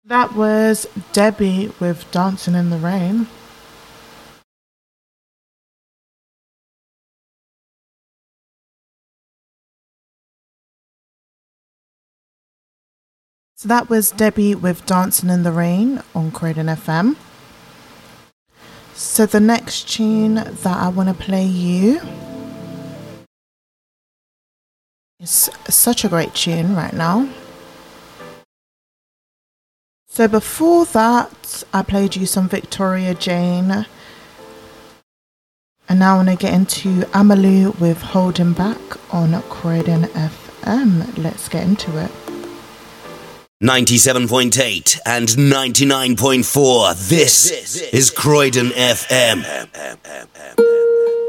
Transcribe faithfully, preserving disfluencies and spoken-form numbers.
That was Debbie with Dancing in the Rain. So that was Debbie with Dancing in the Rain on Croydon F M. So the next tune that I want to play you is such a great tune right now. So before that, I played you some Victoria Jane. And now I want to get into Amalu with Holding Back on Croydon F M. Let's get into it. ninety-seven point eight and ninety-nine point four. This is Croydon F M.